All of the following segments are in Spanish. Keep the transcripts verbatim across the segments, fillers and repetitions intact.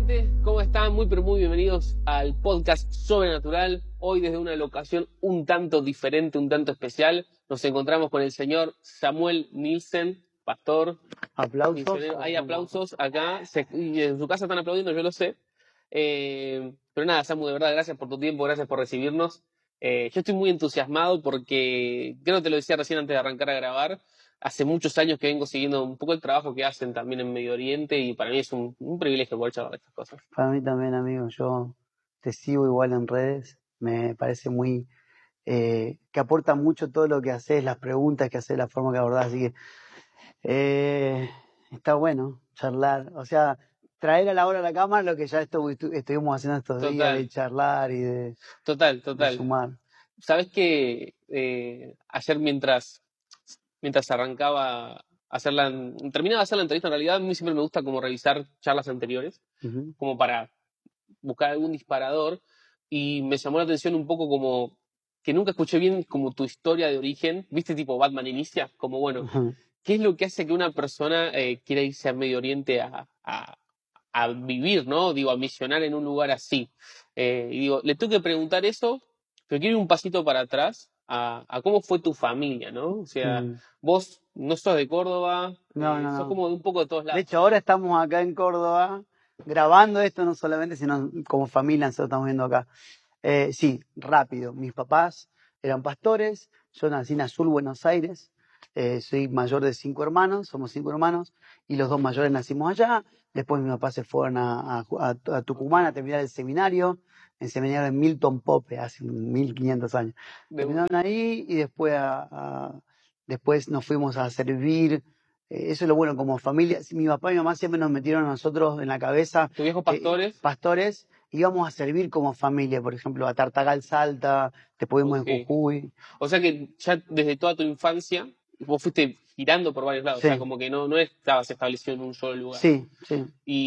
gente? ¿Cómo están? Muy pero muy bienvenidos al podcast Sobrenatural. Hoy desde una locación un tanto diferente, un tanto especial. Nos encontramos con el señor Samuel Nielsen, pastor. ¿Aplausos? Misionero. Hay aplausos acá. Se, y en su casa están aplaudiendo, yo lo sé. Eh, pero nada, Samu, de verdad, gracias por tu tiempo, gracias por recibirnos. Eh, yo estoy muy entusiasmado porque, creo que te lo decía recién antes de arrancar a grabar, hace muchos años que vengo siguiendo un poco el trabajo que hacen también en Medio Oriente y para mí es un, un privilegio poder charlar de estas cosas. Para mí también, amigo. Yo te sigo igual en redes. Me parece muy... Eh, que aporta mucho todo lo que haces, las preguntas que haces, la forma que abordás. Así que eh, está bueno charlar. O sea, traer a la hora a la cámara lo que ya estu estu estuvimos haciendo estos Total. días de charlar y de, total, total. de sumar. Sabes que eh, ayer mientras, mientras arrancaba a hacer la, terminaba de hacer la entrevista, en realidad a mí siempre me gusta como revisar charlas anteriores, Uh-huh. como para buscar algún disparador, y me llamó la atención un poco como que nunca escuché bien como tu historia de origen, viste, tipo Batman inicia, como bueno, Uh-huh. ¿qué es lo que hace que una persona eh, quiera irse a Medio Oriente a, a, a vivir, ¿no? Digo, a misionar en un lugar así. Eh, y digo, le tengo que preguntar eso, pero quiero ir un pasito para atrás a, a cómo fue tu familia, ¿no? O sea, Mm. vos no sos de Córdoba, No, eh, no, sos no. como de un poco de todos De lados. hecho, ahora estamos acá en Córdoba grabando esto, no solamente, sino como familia, nosotros estamos viendo acá. Eh, sí, rápido. Mis papás eran pastores, yo nací en Azul, Buenos Aires, eh, soy mayor de cinco hermanos, somos cinco hermanos, y los dos mayores nacimos allá. Después mis papás se fueron a, a, a, a Tucumán a terminar el seminario, el seminario de Milton Pope, hace mil quinientos años. De- Terminaron ahí y después, a, a- después nos fuimos a servir. Eh, eso es lo bueno como familia. Mi papá y mi mamá siempre nos metieron a nosotros en la cabeza, ¿Tus viejos eh, pastores? pastores, íbamos a servir como familia, por ejemplo, a Tartagal Salta, después vimos Ok. en Jujuy. O sea que ya desde toda tu infancia vos fuiste girando por varios lados, o sea, Sí, como que no, no estabas establecido en un solo lugar. sí, sí.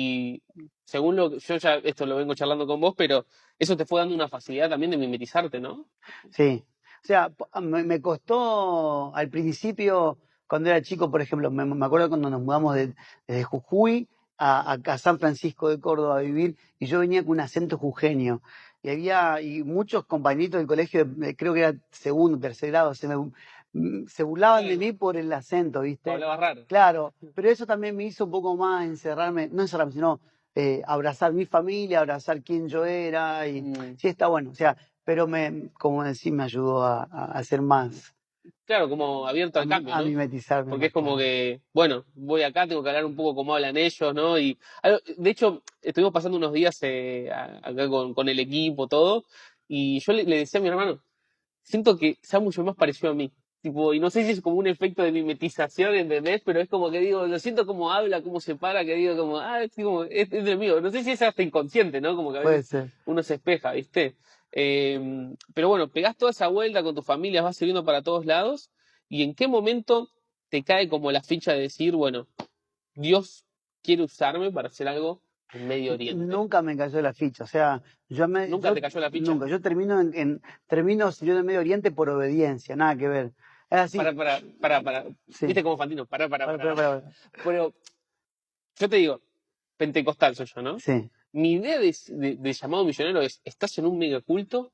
Y según lo que yo ya esto lo vengo charlando con vos, pero eso te fue dando una facilidad también de mimetizarte, ¿no? Sí, o sea, po- me, me costó al principio, cuando era chico, por ejemplo, me, me acuerdo cuando nos mudamos de, desde Jujuy a, a- a San Francisco de Córdoba a vivir, y yo venía con un acento jujeño, y había y muchos compañeritos del colegio, eh, creo que era segundo, tercer grado, se, me, mm, se burlaban de Claro. mí por el acento, ¿viste? Hablabas raro. Claro, pero eso también me hizo un poco más encerrarme, no encerrarme, sino eh, abrazar mi familia, abrazar quién yo era, y Mm. sí está bueno, o sea, pero me, como decir, me ayudó a, a hacer más, Claro, como abierto a, al cambio, a ¿no? mimetizarme Porque más. es como Claro. que, bueno, voy acá, tengo que hablar un poco como hablan ellos, ¿no? Y algo- de hecho, estuvimos pasando unos días eh, a- acá con, con el equipo, todo, y yo le, le decía a mi hermano, siento que Samu es más parecido a mí. Tipo, y no sé si es como un efecto de mimetización, ¿entendés? Pero es como que digo, lo siento como habla, cómo se para, que digo como, ah, es, como, es, es del mío. No sé si es hasta inconsciente, ¿no? Como que a Puede veces ser. uno se espeja, ¿viste? Eh, pero bueno, pegás toda esa vuelta con tu familia, vas sirviendo para todos lados. ¿Y en qué momento te cae como la ficha de decir, bueno, Dios quiere usarme para hacer algo en Medio Oriente? Nunca me cayó la ficha, o sea, yo me, ¿Nunca yo, te cayó la ficha? nunca, yo termino en, en termino sirviendo en Medio Oriente por obediencia, nada que ver. Es así. Para, para, para, para. Sí. ¿Viste como Fantino? Para, para, Para, para. para, para, para. Pero yo te digo, pentecostal soy yo, ¿no? Sí. Mi idea de, de- de llamado misionero es, estás en un megaculto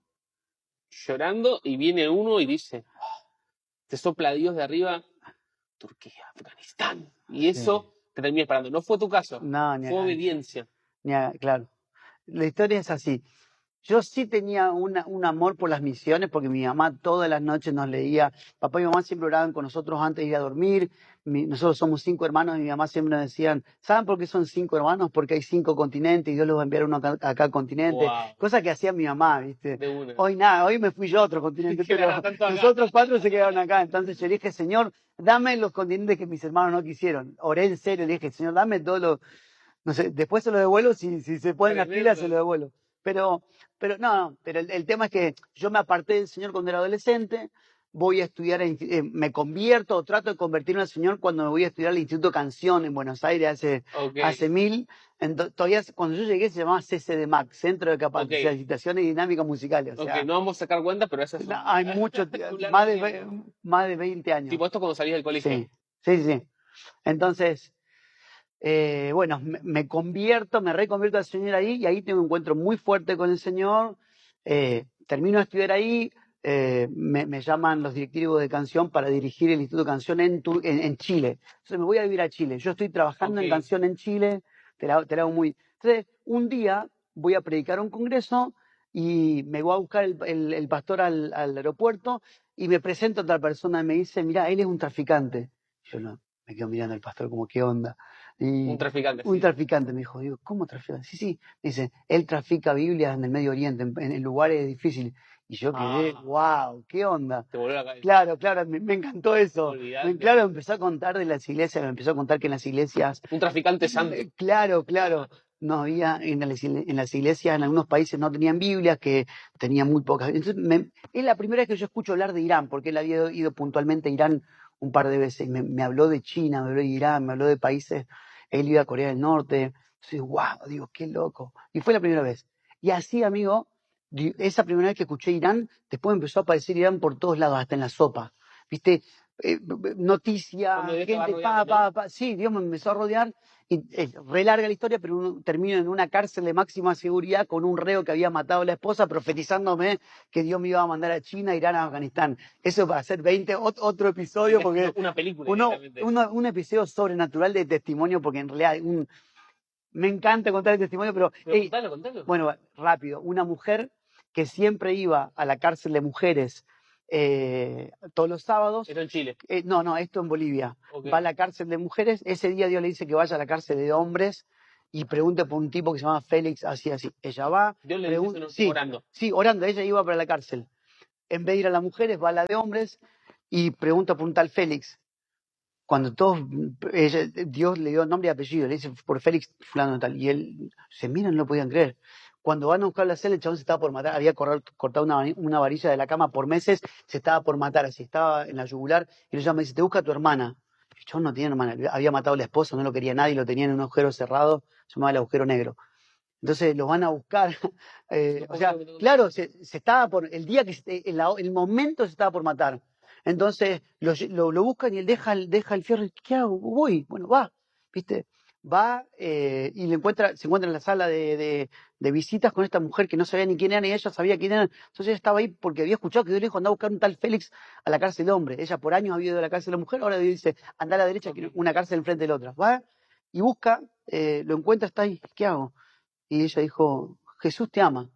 llorando y viene uno y dice, "Oh", te sopla Dios de arriba, Turquía, Afganistán. Y eso Sí. te termina disparando. No fue tu caso, No, ni fue a- obediencia. ni a- claro. La historia es así. Yo sí tenía una, un amor por las misiones porque mi mamá todas las noches nos leía. Papá y mamá siempre oraban con nosotros antes de ir a dormir. Mi- nosotros somos cinco hermanos y mi mamá siempre nos decían, ¿saben por qué son cinco hermanos? Porque hay cinco continentes y Dios los va a enviar uno acá, acá al continente. Wow, Cosa que hacía mi mamá, ¿viste? de una. Hoy nada, hoy me fui yo a otro continente, pero Claro, tanto acá. los otros cuatro se quedaron acá. Entonces yo le dije, Señor, dame los continentes que mis hermanos no quisieron. Oré en serio, le dije, Señor, dame todos los... No sé, después se lo devuelvo, si, si se ponen las pilas, se lo Tremendo. devuelvo. Pero, pero no, no, pero el, el tema es que yo me aparté del Señor cuando era adolescente, voy a estudiar, en- eh, me convierto o trato de convertirme al Señor cuando me voy a estudiar al Instituto Canción en Buenos Aires hace, Ok, hace mil. Ento- todavía cuando yo llegué se llamaba C C D M A C, Centro de ok, Capacitaciones y Dinámicas Musicales. O ok. sea, No vamos a sacar cuenta, pero eso es no, un, hay mucho, un largo más de, tiempo. ve- más de veinte años. Tipo esto cuando salís del colegio. Sí, sí, sí. Entonces, Eh, bueno, me, me convierto, me reconvierto al Señor ahí y ahí tengo un encuentro muy fuerte con el Señor. Eh, termino de estudiar ahí, eh, me, me llaman los directivos de canción para dirigir el Instituto de Canción en, Tu- en, en Chile. Entonces me voy a vivir a Chile. Yo estoy trabajando Ok. en canción en Chile, te la, te la hago muy... Entonces, un día voy a predicar un congreso y me voy a buscar el, el- el pastor al, al aeropuerto y me presenta otra persona y me dice, mira, él es un traficante. Yo no, me quedo mirando al pastor como, ¿qué onda? Un Y traficante, un sí. traficante me dijo, digo, ¿cómo traficante? Sí, sí, me dice, él trafica Biblias en el Medio Oriente, en, en lugares difíciles. Y yo quedé, Ah, wow, ¿qué onda? te volvió la cabeza. Claro, claro, me, me encantó eso. Me, Olvídate. claro, empezó a contar de las iglesias, me empezó a contar que en las iglesias, Un traficante santo. eh, claro, claro, no había, en las, igle- en las iglesias, en algunos países no tenían Biblias, que tenían muy pocas. Entonces, me- es la primera vez que yo escucho hablar de Irán, porque él había ido puntualmente a Irán un par de veces. Me, me habló de China, me habló de Irán, me habló de países, él iba a Corea del Norte. Entonces, wow, digo, qué loco. Y fue la primera vez. Y así, amigo, di- esa primera vez que escuché Irán, después empezó a aparecer Irán por todos lados, hasta en la sopa. ¿Viste? Eh, b- b- Cuando noticias, Dios te va gente, rodeando, pa, ¿no? pa, pa. Sí, Dios me empezó a rodear. Y es re larga la historia, pero uno termino en una cárcel de máxima seguridad con un reo que había matado a la esposa, profetizándome que Dios me iba a mandar a China, Irán, a Afganistán. Eso para hacer veinte, ot- otro episodio, Tenés una, porque una película uno, directamente. uno, un episodio sobrenatural de testimonio, porque en realidad un, me encanta contar el testimonio, pero Pero hey, contalo, contalo. bueno, rápido, una mujer que siempre iba a la cárcel de mujeres eh, todos los sábados, Esto en Chile. eh, no, no, esto en Bolivia, Ok. va a la cárcel de mujeres, ese día Dios le dice que vaya a la cárcel de hombres y pregunte por un tipo que se llama Félix, así, así. Ella va, Dios le dice eso pregunta, no- sí, orando. sí, orando, ella iba para la cárcel. En vez de ir a las mujeres, va a la de hombres y pregunta por un tal Félix. Cuando todos, ella- Dios le dio nombre y apellido, le dice por Félix fulano de tal, y él se miran, no lo podían creer. Cuando van a buscar la celda, el chabón se estaba por matar, había corra- cortado una, una varilla de la cama por meses, se estaba por matar, así estaba en la yugular, y lo llama y dice, te busca tu hermana. El chabón no tenía hermana, había matado a la esposa, no lo quería nadie, lo tenía en un agujero cerrado, se llamaba el agujero negro. Entonces los van a buscar. eh, No o puedo creer sea, lo que te contás. claro, se, se estaba por, el día que, se- el, el momento se estaba por matar. Entonces lo, lle- lo, lo buscan y él deja, el- deja el fierro y ¿qué hago? Voy, bueno, va, ¿viste? Va eh, y le encuentra, se encuentra en la sala de, de- de visitas con esta mujer que no sabía ni quién era, ni ella sabía quién era. Entonces ella estaba ahí porque había escuchado que Dios le dijo andá a buscar un tal Félix a la cárcel de hombre. Ella por años había ido a la cárcel de mujer, ahora Dios dice, anda a la derecha, Ok. que una cárcel enfrente de la otra. Va y busca, eh, lo encuentra, está ahí, ¿qué hago? Y ella dijo, Jesús te ama.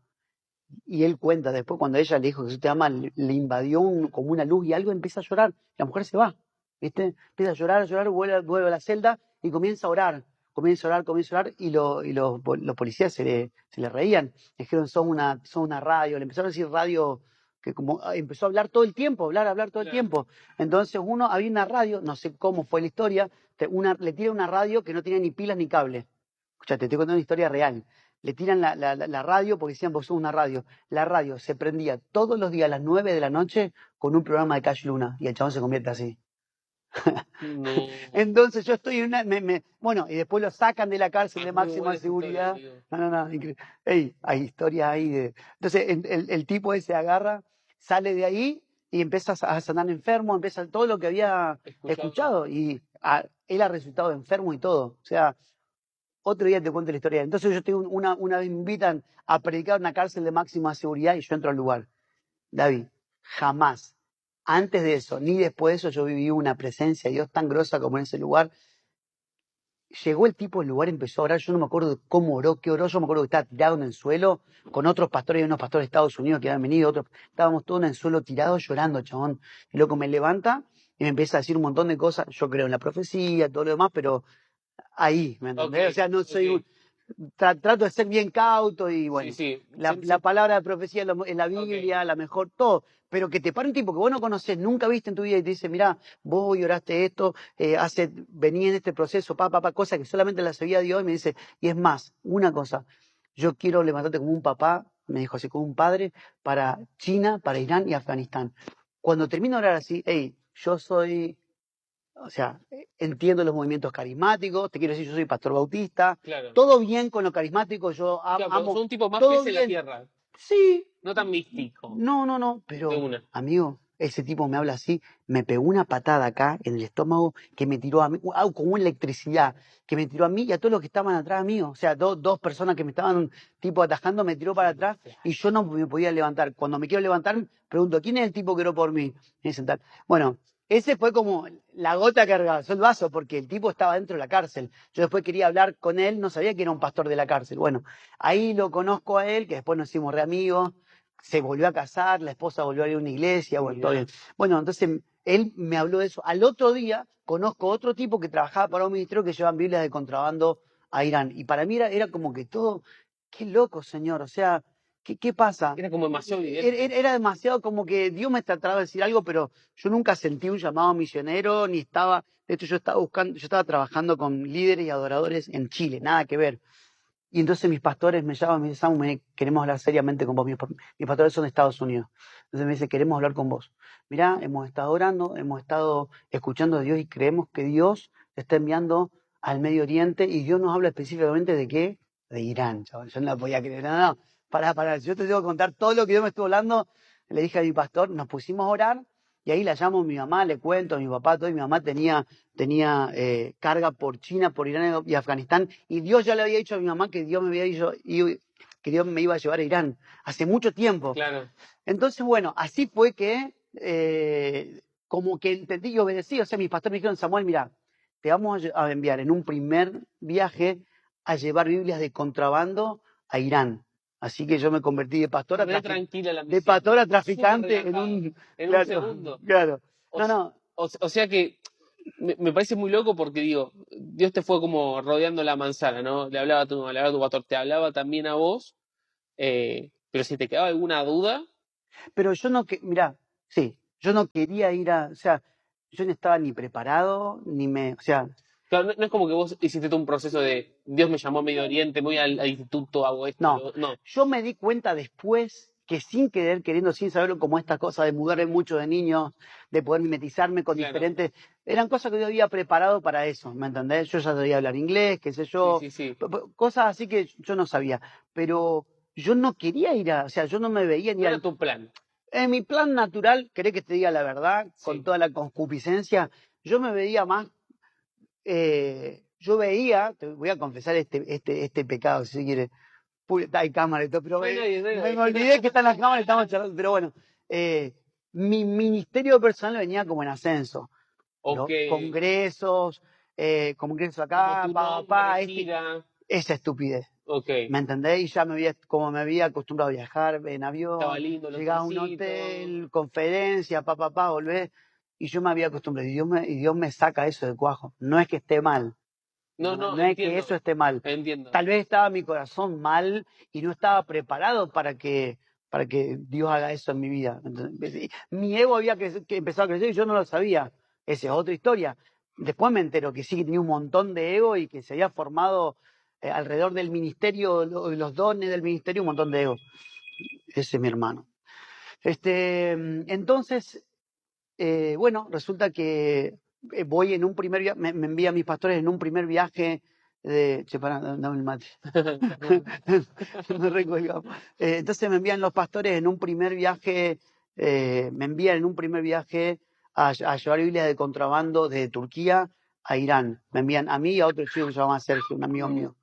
Y él cuenta después, cuando ella le dijo, Jesús te ama, le, le invadió un- como una luz y algo, empieza a llorar. La mujer se va, ¿viste? Empieza a llorar, a llorar, vuelve, vuelve a la celda y comienza a orar. Comienza a orar, comienza a orar y, lo- y los, po- los policías se le, se le reían. Le dijeron, son una, son una radio. Le empezaron a decir radio, que como ah, empezó a hablar todo el tiempo, hablar, hablar todo el Claro. tiempo. Entonces uno, había una radio, no sé cómo fue la historia, te- una, le tira una radio que no tenía ni pilas ni cable. Escucha, te estoy contando una historia real. Le tiran la, la- la- la radio porque decían, vos sos una radio. La radio se prendía todos los días a las nueve de la noche con un programa de Cash Luna y el chabón se convierte así. No. Entonces yo estoy en una... me- me- bueno, y después lo sacan de la cárcel Ah, de es muy buena máxima esa historia, seguridad. amigo. No, no, no. incre- Ey, hay historias ahí de... Entonces el, el- el tipo ese agarra, sale de ahí y empieza a a sanar enfermo, empieza todo lo que había Escuchado. escuchado y ah, él ha resultado enfermo y todo. O sea, otro día te cuento la historia. Entonces yo tengo una, una vez me invitan a predicar en una cárcel de máxima seguridad y yo entro al lugar. David, jamás, antes de eso, ni después de eso, yo viví una presencia de Dios tan grosa como en ese lugar. Llegó el tipo al lugar, empezó a orar, yo no me acuerdo de cómo oró, qué oró, yo me acuerdo que estaba tirado en el suelo con otros pastores y unos pastores de Estados Unidos que habían venido, otros, estábamos todos en el suelo tirados llorando, chabón. El loco me levanta y me empieza a decir un montón de cosas. Yo creo en la profecía, todo lo demás, pero ahí, ¿me Ok, entendés? O sea, no soy un, ok. tra- trato de ser bien cauto y Sí, bueno, sí. la, Sí, la sí. palabra de profecía es lo- es la Ok. Biblia, la mejor, todo, pero que te pare un tipo que vos no conocés, nunca viste en tu vida y te dice, mirá, vos hoy oraste esto, eh, hace, vení en este proceso, pa, pa, pa, cosa que solamente la sabía Dios y me dice, y es más, una cosa, yo quiero levantarte como un papá, me dijo así, como un padre, para China, para Irán y Afganistán. Cuando termino de orar así, hey, yo soy o sea, eh, entiendo los movimientos carismáticos, te quiero decir, yo soy pastor bautista, Claro. todo bien con lo carismático, yo am- Claro, pero amo, son tipos más todo pies en la bien, tierra. sí, No tan místico. no, no, no, De pero una. amigo, ese tipo me habla así, me pegó una patada acá en el estómago que me tiró a mí, ah, como una electricidad, que me tiró a mí y a todos los que estaban atrás mío. O sea, do- dos personas que me estaban tipo atajando, me tiró para atrás y yo no me podía levantar. Cuando me quiero levantar, pregunto, ¿quién es el tipo que oró por mí? Me dicen tal. Bueno, ese fue como la gota que rebalsó el vaso, porque el tipo estaba dentro de la cárcel. Yo después quería hablar con él, no sabía que era un pastor de la cárcel. Bueno, ahí lo conozco a él, que después nos hicimos re amigos, se volvió a casar, la esposa volvió a ir a una iglesia, bueno, todo bien. Bueno, entonces él me habló de eso. Al otro día conozco otro tipo que trabajaba para un ministerio que llevan Biblias de contrabando a Irán. Y para mí era, era como que todo, qué loco, señor, o sea, ¿qué, qué pasa? Era como demasiado Era, evidente. era- era demasiado como que Dios me trataba de decir algo, pero yo nunca sentí un llamado misionero, ni estaba, de hecho yo estaba buscando, yo estaba trabajando con líderes y adoradores en Chile, nada que ver. Y entonces mis pastores me llaman, me dicen, Samu, me- queremos hablar seriamente con vos. Mis, pa- mis pastores son de Estados Unidos. Entonces me dice, queremos hablar con vos. Mirá, hemos estado orando, hemos estado escuchando a Dios y creemos que Dios te está enviando al Medio Oriente y Dios nos habla específicamente de qué? De Irán, chaval. Yo no la podía creer. No, no, pará, pará. Yo te tengo que contar todo lo que Dios me estuvo hablando. Le dije a mi pastor, nos pusimos a orar y ahí la llamo a mi mamá, le cuento a mi papá todo y mi mamá tenía tenía eh, carga por China, por Irán y Afganistán, y Dios ya le había dicho a mi mamá que Dios me había dicho, y- que Dios me iba a llevar a Irán, hace mucho tiempo. Claro. Entonces, bueno, así fue que eh, como que entendí y obedecí. O sea, mis pastores me dijeron, Samuel, mira, te vamos a lle- a enviar en un primer viaje a llevar Biblias de contrabando a Irán. Así que yo me convertí de pastor a Re trafi- tranquila la de misión. pastor a Súper traficante en relajado. un... En un Claro, segundo. claro. O, No, s- no, o, s- o sea que me, me parece muy loco porque digo, Dios te fue como rodeando la manzana, ¿no? Le hablaba a tu, le hablaba a tu pastor, te hablaba también a vos, eh, pero si te quedaba alguna duda, pero yo no, que, mirá, sí, yo no quería ir a, o sea, yo no estaba ni preparado, ni me, o sea, claro, no, no es como que vos hiciste todo un proceso de Dios me llamó a Medio Oriente, me voy al, al instituto, hago esto, no. lo- no, Yo me di cuenta después que sin querer, queriendo, sin saberlo, como estas cosas de mudarme mucho de niños, de poder mimetizarme con claro, diferentes, eran cosas que yo había preparado para eso, ¿me entendés? Yo ya sabía hablar inglés, qué sé sí, yo, sí, sí, p- p- cosas así que yo no sabía, pero yo no quería ir a, o sea, yo no me veía ni no era al... tu plan, En mi plan natural, querés que te diga la verdad, con sí, toda la concupiscencia, yo me veía más eh, yo veía, te voy a confesar este, este, este pecado, si se quiere, Pu- hay cámara y todo, pero no hay me, nadie, no hay me- nadie. me olvidé que están las cámaras y estamos charlando, pero bueno, eh, mi ministerio personal venía como en ascenso, Ok, los congresos, eh, congreso como acá, tu pa, nombre pa, este, gira, esa estupidez. ok, ¿Me entendéis? Y ya me había, como me había acostumbrado a viajar en estaba avión, lindo el llegar a un hotelcito, hotel, conferencia, pa, pa, pa, volver. Y yo me había acostumbrado. Y Dios me, y Dios me saca eso de cuajo. No es que esté mal. no, No, no, no es que entiendo, eso esté mal. entiendo, Tal vez estaba mi corazón mal y no estaba preparado para que, para que Dios haga eso en mi vida. ¿Entendés? Mi ego había crece- que empezado a crecer y yo no lo sabía. Esa es otra historia. Después me entero que sí que tenía un montón de ego y que se había formado eh, alrededor del ministerio, lo- los dones del ministerio, un montón de ego. Ese es mi hermano. Este, entonces, eh, bueno, resulta que eh, voy en un primer viaje, me, me envían mis pastores en un primer viaje de... Che, pará, dame el mate. Me recolgamos. Eh, entonces me envían los pastores en un primer viaje, eh, me envían en un primer viaje a, a llevar Biblia de contrabando de Turquía a Irán. Me envían a mí y a otro chico que se llama Sergio, un amigo mío.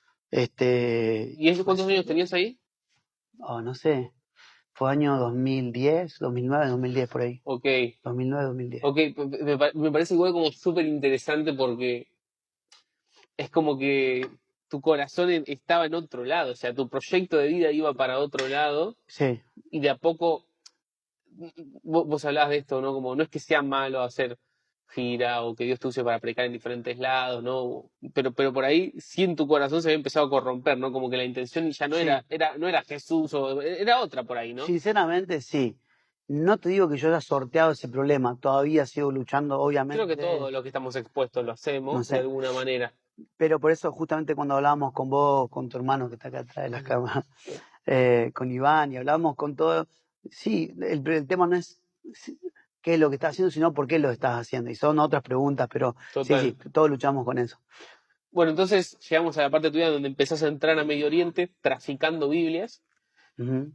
Este, ¿Y eso cuántos años tenías ahí? oh, no sé, fue año dos mil diez, dos mil nueve, dos mil diez por ahí. Ok, dos mil nueve, dos mil diez. ok, me, pa- me parece igual como súper interesante porque es como que tu corazón en- estaba en otro lado, o sea, tu proyecto de vida iba para otro lado Sí, y de a poco, vos, vos hablabas de esto, ¿no? Como no es que sea malo hacer gira o que Dios te use para predicar en diferentes lados, ¿no? Pero, pero por ahí sí en tu corazón se había empezado a corromper, ¿no? Como que la intención ya no sí. era, era, no era Jesús o era otra por ahí, ¿no? Sinceramente, sí. No te digo que yo haya sorteado ese problema, todavía sigo luchando, Creo que obviamente, todos los que estamos expuestos lo no hacemos de sé. alguna manera. Pero por eso, justamente cuando hablábamos con vos, con tu hermano que está acá atrás de las cámaras, eh, con Iván, y hablamos con todo, sí, el, el tema no es si- qué es lo que estás haciendo, sino por qué lo estás haciendo. Y son otras preguntas, pero sí, sí, Total. todos luchamos con eso. Bueno, entonces llegamos a la parte tuya donde empezás a entrar a Medio Oriente traficando Biblias. Ujú.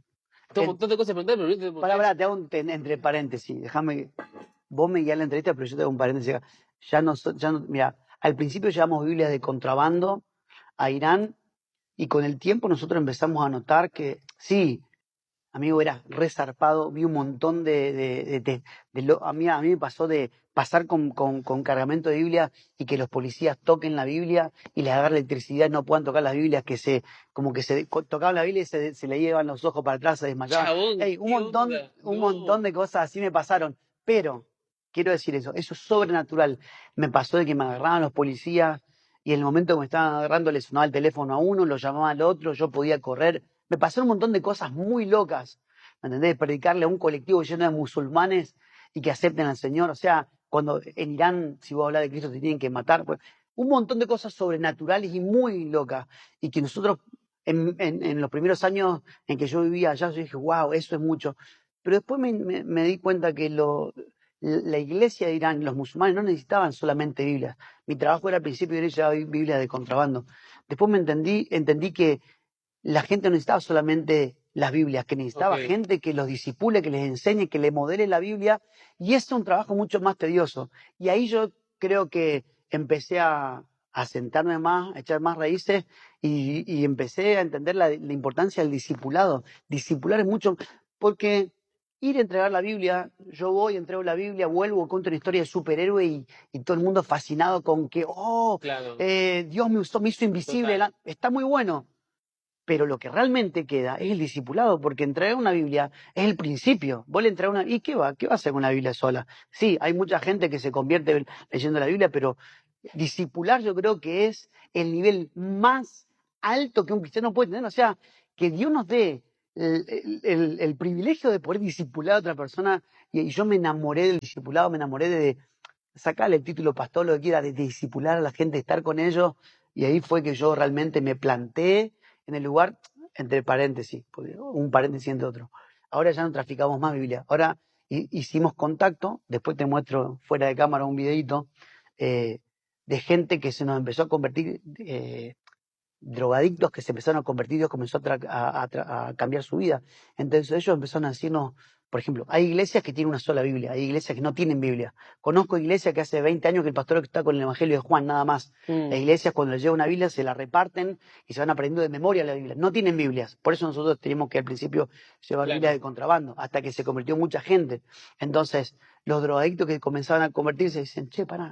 Tengo un En- montón de cosas que preguntar, pero no te Pará, pregunté. pará, te hago un, te- entre paréntesis. Déjame. Vos me guías la entrevista, pero yo te hago un paréntesis acá. Ya no, so- ya no, mira, al principio llevamos Biblias de contrabando a Irán y con el tiempo nosotros empezamos a notar que sí, amigo, era resarpado, vi un montón de, de, de- de- de lo- a mí, a mí me pasó de pasar con, con, con cargamento de Biblia y que los policías toquen la Biblia y les agarre electricidad y no puedan tocar las Biblias, que se, como que se co- tocaban la Biblia y se, se le llevaban los ojos para atrás, se desmayaban. Chabón, Ey, un ¿qué montón, onda? un No. montón de cosas así me pasaron, pero quiero decir eso, eso es sobrenatural. Me pasó de que me agarraban los policías y en el momento que me estaban agarrando le sonaba el teléfono a uno, lo llamaba al otro, yo podía correr. Me pasaron un montón de cosas muy locas. ¿Me entendés? Predicarle a un colectivo lleno de musulmanes y que acepten al Señor. O sea, cuando en Irán, si vos hablas de Cristo, te tienen que matar. Pues, un montón de cosas sobrenaturales y muy locas. Y que nosotros, en, en- en los primeros años en que yo vivía allá, yo dije, wow, eso es mucho. Pero después me, me- me di cuenta que lo, la iglesia de Irán, los musulmanes, no necesitaban solamente Biblias. Mi trabajo era al principio de llevar Biblias de contrabando. Después me entendí, entendí que la gente no necesitaba solamente las Biblias, que necesitaba Ok, gente que los disipule, que les enseñe, que le modele la Biblia, y es un trabajo mucho más tedioso. Y ahí yo creo que empecé a, a sentarme más, a echar más raíces, y, y empecé a entender la, la importancia del discipulado. Discipular es mucho, porque ir a entregar la Biblia, yo voy, entrego la Biblia, vuelvo, cuento una historia de superhéroe y, y todo el mundo fascinado con que, oh, claro, eh, Dios me usó, me hizo invisible. total. La- Está muy bueno, pero lo que realmente queda es el discipulado, porque entregar una Biblia es el principio. Vos le entregas una... ¿Y qué va? ¿Qué va a hacer con una Biblia sola? Sí, hay mucha gente que se convierte leyendo la Biblia, pero discipular yo creo que es el nivel más alto que un cristiano puede tener. O sea, que Dios nos dé el, el- el- el privilegio de poder discipular a otra persona. Y, y yo me enamoré del discipulado, me enamoré de sacarle el título pastor, lo que quiera, de, de discipular a la gente, de estar con ellos. Y ahí fue que yo realmente me planté en el lugar, entre paréntesis, porque un paréntesis entre otro. Ahora ya no traficamos más Biblia. Ahora hi- hicimos contacto, después te muestro fuera de cámara un videito, eh, de gente que se nos empezó a convertir, eh, drogadictos que se empezaron a convertir, Dios comenzó a, tra- a- a tra- a cambiar su vida. Entonces ellos empezaron a decirnos, por ejemplo, hay iglesias que tienen una sola Biblia, hay iglesias que no tienen Biblia. Conozco iglesias que hace veinte años que el pastor está con el Evangelio de Juan, nada más. Mm, Las iglesias cuando les lleva una Biblia se la reparten y se van aprendiendo de memoria la Biblia. No tienen Biblias. Por eso nosotros teníamos que al principio llevar Biblias de claro. contrabando, hasta que se convirtió mucha gente. Entonces, los drogadictos que comenzaban a convertirse dicen, che, pará,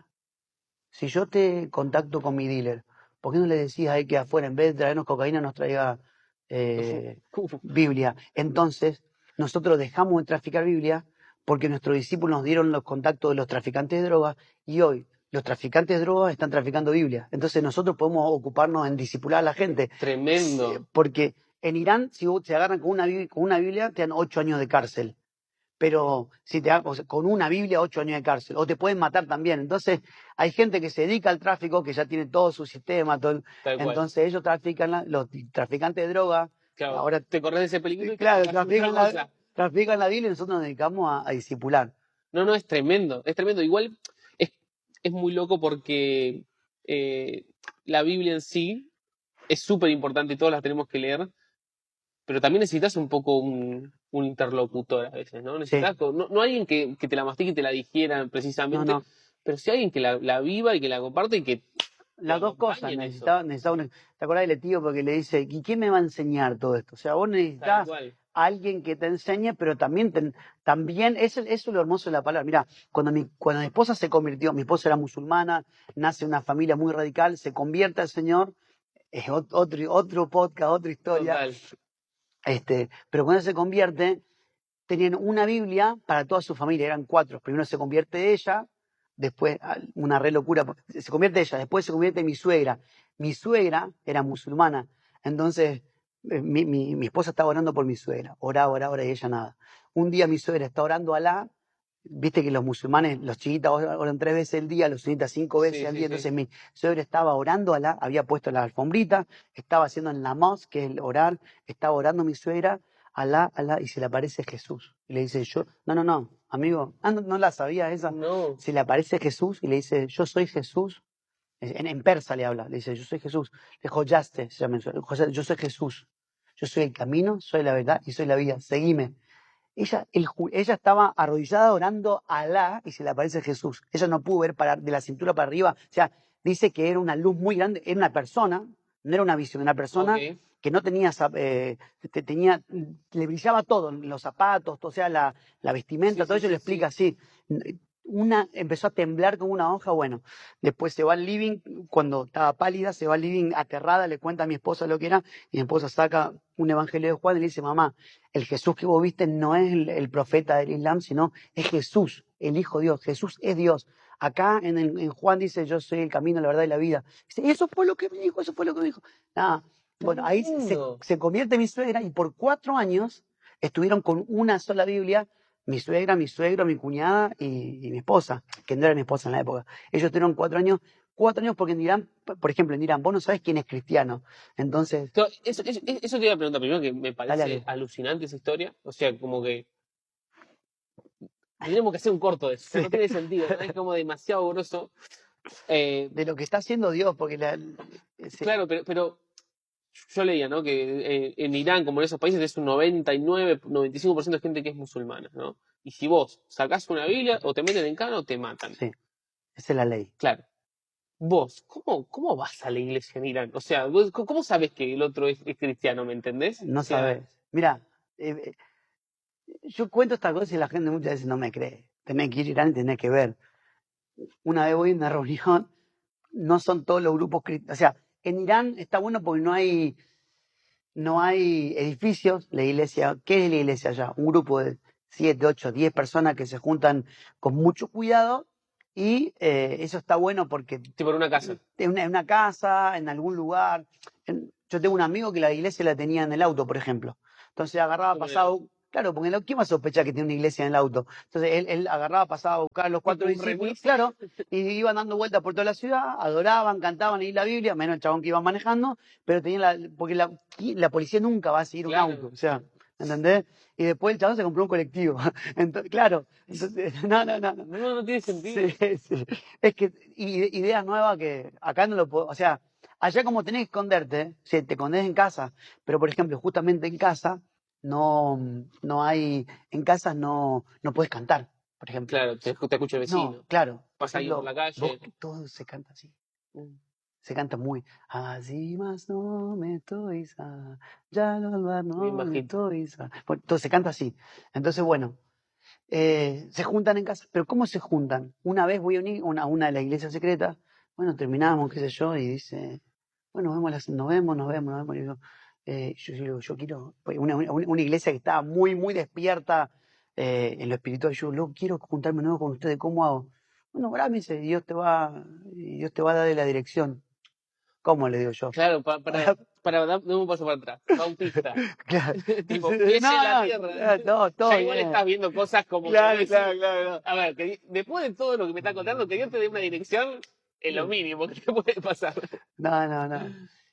si yo te contacto con mi dealer, ¿por qué no le decís a él que afuera, en vez de traernos cocaína, nos traiga eh, Biblia? Entonces, nosotros dejamos de traficar Biblia porque nuestros discípulos nos dieron los contactos de los traficantes de drogas y hoy los traficantes de drogas están traficando Biblia. Entonces, nosotros podemos ocuparnos en discipular a la gente. Sí, Tremendo. porque en Irán, si vos te agarran con una, Biblia- con una Biblia, te dan ocho años de cárcel. Pero si te o sea, con una Biblia, ocho años de cárcel, o te pueden matar también. Entonces, hay gente que se dedica al tráfico, que ya tiene todo su sistema, todo el- Tal cual. entonces ellos trafican, la- los traficantes de droga, Claro, ahora, te corres de ese peligro y claro, traficás otra trafican la, cosa. trafican la Biblia y nosotros nos dedicamos a, a discipular. No, no, es tremendo, es tremendo. Igual es, es muy loco porque eh, la Biblia en sí es súper importante y todas las tenemos que leer, pero también necesitas un poco un, un interlocutor a veces, ¿no? Sí, Necesitas, co- no, no alguien que, que te la mastique y te la digiera no, precisamente, no. pero sí alguien que la, la viva y que la comparte y que te Las dos cosas, acompañe en eso. necesitaba, necesitaba un- ¿te acordás del tío porque le dice, ¿y quién me va a enseñar todo esto? O sea, vos Tal necesitas cual. a alguien que te enseñe, pero también, te- también eso, eso es lo hermoso de la palabra. Mira, cuando mi, cuando mi esposa se convirtió, mi esposa era musulmana, nace en una familia muy radical, se convierte al Señor, es ot- otro, otro podcast, otra historia, Total. este, pero cuando se convierte, tenían una Biblia para toda su familia, eran cuatro. Primero se convierte ella, después ah, una re locura, porque se convierte ella, después se convierte mi suegra. Mi suegra era musulmana, entonces eh, mi, mi, mi esposa estaba orando por mi suegra, oraba, oraba, oraba y ella nada. Un día mi suegra está orando a Alá, viste que los musulmanes, los chiquitas oran tres veces al día, los sunitas cinco Sí, veces al sí, día, sí. entonces mi suegra estaba orando a Alá, había puesto la alfombrita, estaba haciendo el namaz, que es el orar, estaba orando mi suegra, Alá, Alá, y se le aparece Jesús. Y le dice, yo, no, no, no, amigo, ah, no, no la sabía esa. No, Se le aparece Jesús y le dice, yo soy Jesús. En, en persa le habla, le dice, yo soy Jesús. Le dijo, Yaste, se llama, yo soy Jesús. yo soy el camino, soy la verdad y soy la vida, seguime. Ella, el, ella estaba arrodillada orando a Alá y se le aparece Jesús. Ella no pudo ver para, de la cintura para arriba. O sea, dice que era una luz muy grande, era una persona, no era una visión, una persona Ok. que no tenía, eh, tenía, le brillaba todo, los zapatos, o sea, la, la vestimenta, Sí, todo sí, eso lo sí, explica sí. así. Una empezó a temblar como una hoja, bueno, después se va al living, cuando estaba pálida, se va al living aterrada, le cuenta a mi esposa lo que era, y mi esposa saca un evangelio de Juan y le dice, mamá, el Jesús que vos viste no es el, el profeta del Islam, sino es Jesús, el Hijo de Dios, Jesús es Dios. Acá en, el, en Juan dice, yo soy el camino, la verdad y la vida. Dice, eso fue lo que me dijo, eso fue lo que me dijo. Nada, bueno, ahí se, Tremendo. se convierte mi suegra y por cuatro años estuvieron con una sola Biblia, mi suegra, mi suegro, mi cuñada y, y mi esposa, que no era mi esposa en la época. Ellos tuvieron cuatro años, cuatro años porque en Irán, por ejemplo, en Irán, vos no sabés quién es cristiano. Entonces, Claro, Eso, eso, eso te iba a preguntar primero, que me dale, parece dale. alucinante esa historia. O sea, como que tendríamos que hacer un corto de eso. O sea, Sí. no tiene sentido, ¿no? Es como demasiado grosso. Eh, De lo que está haciendo Dios, porque la, sí, claro, pero, pero yo leía, ¿no? Que eh, en Irán, como en esos países, es un noventa y nueve, noventa y cinco por ciento de gente que es musulmana, ¿no? Y si vos sacás una Biblia, o te meten en cana o te matan. sí, esa es la ley. Claro. Vos, ¿cómo, cómo vas a la iglesia en Irán? O sea, vos, ¿cómo sabes que el otro es, es cristiano, me entendés? O No sea, sabes. Mira, eh, yo cuento estas cosas y la gente muchas veces no me cree. Tenés que ir a Irán y tenés que ver. Una vez voy a una reunión, no son todos los grupos cristianos. O sea, en Irán está bueno porque no hay, no hay edificios. La iglesia, ¿qué es la iglesia allá? Un grupo de siete, ocho, diez personas que se juntan con mucho cuidado y eh, eso está bueno porque tipo en una casa. en una, en una casa, en algún lugar. En- yo tengo un amigo que la iglesia la tenía en el auto, por ejemplo. Entonces agarraba, Como en el pasaba, auto. claro, porque en el- ¿quién va a sospechar que tiene una iglesia en el auto? Entonces él, él agarraba, pasaba a buscar a los Tipo cuatro un discípulos, remis. claro, y iban dando vueltas por toda la ciudad, adoraban, cantaban ahí la Biblia, menos el chabón que iba manejando, pero tenían la, porque la, la policía nunca va a seguir un auto, Claro. o sea, ¿entendés? Y después el chabón se compró un colectivo. Entonces, claro, entonces, no, no, no, no. No, no tiene Sí, sentido. sí. Es que i- ideas nuevas que acá no lo puedo, o sea, allá como tenés que esconderte, sí, te escondes en casa, pero por ejemplo, justamente en casa no, no hay, en casas no, no puedes cantar, por ejemplo. Claro, te, te escucha el No, vecino. claro, por Pasa alguien por ejemplo, la calle. vos, todo se canta así, Mm, se canta muy, así más no me toisa, ya no Bien no me bajito. toisa. Bueno, todo se canta así. Entonces, bueno, eh, se juntan en casa, pero ¿cómo se juntan? Una vez voy a una, una, una de las iglesias secretas, bueno, terminamos, qué sé yo, y dice, bueno, vemos las- nos vemos, nos vemos, nos vemos, y digo, eh, yo, yo digo, yo quiero, pues, una, una, una iglesia que estaba muy, muy despierta eh, en lo espiritual, yo luego quiero juntarme nuevo con ustedes, ¿cómo hago? Bueno, ahora me dice, Dios te va, Dios te va a dar la dirección. ¿Cómo le digo yo? Claro, pa- para, para dar dar un paso para atrás. Bautista. Claro, Tipo, pies en no, la no, tierra. no, todo, todo Ya igual bien. estás viendo cosas como que vos Claro, decís, claro, claro. a ver, que di- después de todo lo que me está contando, que Dios te dé una dirección es lo No, mínimo que te puede pasar. no, no. no.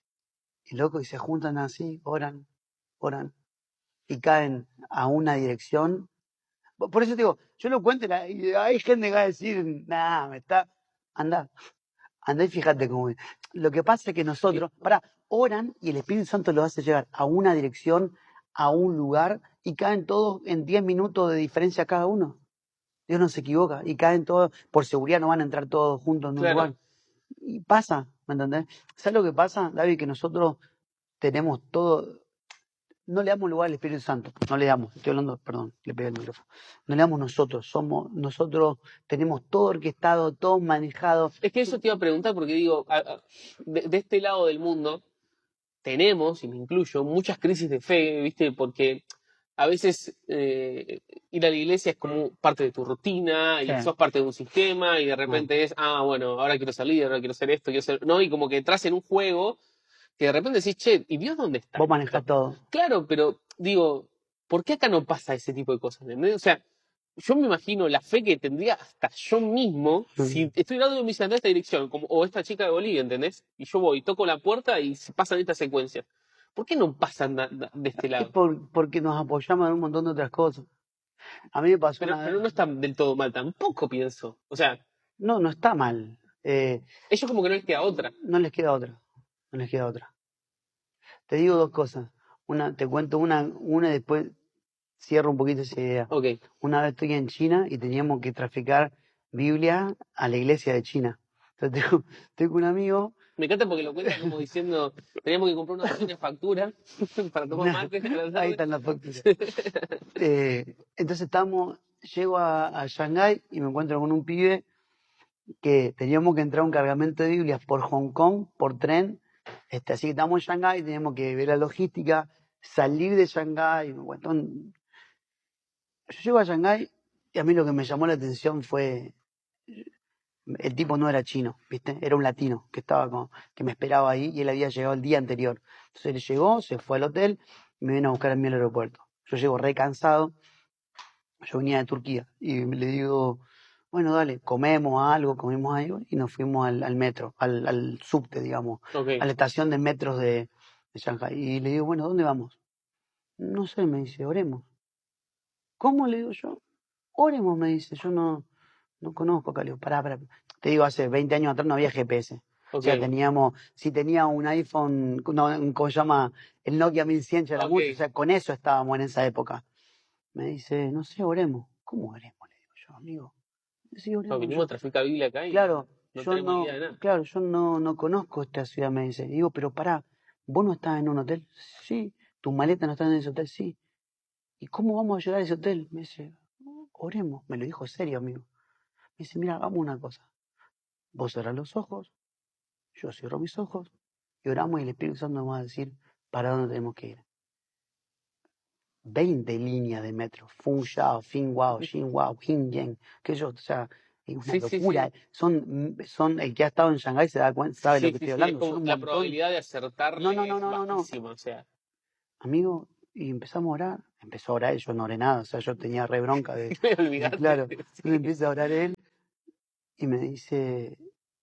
Y loco, y se juntan así, oran, oran, y caen a una dirección. Por por eso te digo, yo lo cuento y la- y hay gente que va a decir, nada, me está. Anda, anda y fíjate cómo es. Lo que pasa es que Y- nosotros, para, oran y el Espíritu Santo los hace llegar a una dirección, a un lugar, y caen todos en diez minutos de diferencia cada uno. Dios no se equivoca, y caen todos, por seguridad no van a entrar todos juntos en un lugar. Claro. Y pasa, ¿me entendés? ¿Sabes lo que pasa, David? Que nosotros tenemos todo, no le damos lugar al Espíritu Santo, no le damos, estoy hablando, perdón, le pegué el micrófono, no le damos nosotros, somos, nosotros tenemos todo orquestado, todo manejado. Es que eso te iba a preguntar porque digo, a- a- de, de este lado del mundo tenemos, y me incluyo, muchas crisis de fe, ¿viste? Porque a veces eh, ir a la iglesia es como parte de tu rutina Sí, y sos parte de un sistema y de no, repente es, ah, bueno, ahora quiero salir, ahora quiero hacer esto, quiero hacer, ¿no? Y como que entras en un juego que de repente decís, che, ¿y Dios dónde está vos en manejás esto? todo. Claro, pero digo, ¿por qué acá no pasa ese tipo de cosas? ¿Entendés? O sea, yo me imagino la fe que tendría hasta yo mismo si estoy dando mi en esta dirección, como, o esta chica de Bolivia, ¿entendés? Y yo voy, toco la puerta y se pasan estas secuencias. ¿Por qué no pasan da- da- de este Es lado? por, porque nos apoyamos en un montón de otras cosas. A mí me pasó Pero, una pero vez, no está del todo mal, tampoco pienso. O sea, no, no está mal, eh, ellos como que no les queda otra. no les queda otra, no les queda otra. Te digo dos cosas. Una, te cuento una, una y después cierro un poquito esa idea. Ok. Una vez estoy en China y teníamos que traficar Biblia a la iglesia de China. Entonces tengo, tengo un amigo. Me encanta porque lo cuenta como diciendo, teníamos que comprar una pequeña factura para tomar Una- mate a la ahí tarde. están las facturas. Eh, entonces estamos, llego a, a Shanghái y me encuentro con un pibe que teníamos que entrar a un cargamento de Biblias por Hong Kong, por tren. Este, así que estamos en Shanghái, teníamos que ver la logística, salir de Shanghái. Me cuento, yo llego a Shanghái y a mí lo que me llamó la atención fue, el tipo no era chino, ¿viste? Era un latino que estaba con, que me esperaba ahí y él había llegado el día anterior. Entonces él llegó, se fue al hotel y me vino a buscar a mí al aeropuerto. Yo llego re cansado, yo venía de Turquía y le digo, bueno, dale, comemos algo, comimos algo y nos fuimos al, al metro, al, al subte, digamos, Ok. a la estación de metros de, de Shanghái. Y le digo, bueno, ¿dónde vamos? No sé, me dice, oremos. ¿Cómo? Le digo yo. Oremos, me dice, yo no, no conozco acá. Le digo, pará, pará. Te digo, hace veinte años atrás no había G P S. O sea, Ok. teníamos, si tenía un iPhone, no, un- ¿cómo se llama? El Nokia mil cien ya era Ok. mucho, o sea, con eso estábamos en esa época. Me dice, no sé, oremos. ¿Cómo oremos? Le digo yo, amigo. Sí, No, oremos. vinimos Yo, a traficar Biblia acá y claro, no yo tenemos no, idea de nada. claro, yo no, no conozco esta ciudad, me dice. Digo, pero pará, ¿vos no estás en un hotel? Sí. ¿Tus maletas no están en ese hotel? Sí. ¿Y cómo vamos a llegar a ese hotel? Me dice, oremos. Me lo dijo serio, amigo. Me dice, mira, hagamos una cosa. Vos cerrás los ojos, yo cierro mis ojos y oramos y el Espíritu Santo nos va a decir para dónde tenemos que ir. veinte líneas de metro. Fun Shao, Fin Wao, Xin Wao, Hin Yen. Que yo, o sea, es una Sí, sí, locura. sí. Son, son, el que ha estado en Shanghái se da cuenta, sabe lo Sí, que sí, estoy sí. Es hablando. Son como un la montón. probabilidad de No, acertarle no, no, es no, no, no. bajísima. O sea, Amigo, y empezamos a orar. Empezó a orar él, yo no oré nada. O sea, yo tenía re bronca de, me de olvidaste. claro. Entonces Sí. empieza a orar él y me dice,